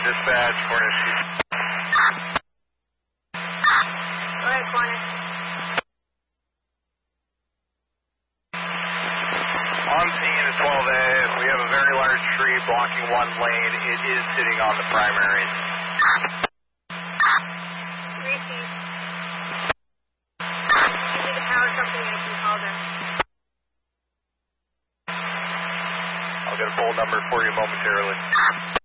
dispatch, Cornish. Go ahead, Cornish. On scene at 12A, we have a very large tree blocking one lane. It is sitting on the primary. Receive. Give me the power company, I can call them. I'll get a full number for you momentarily.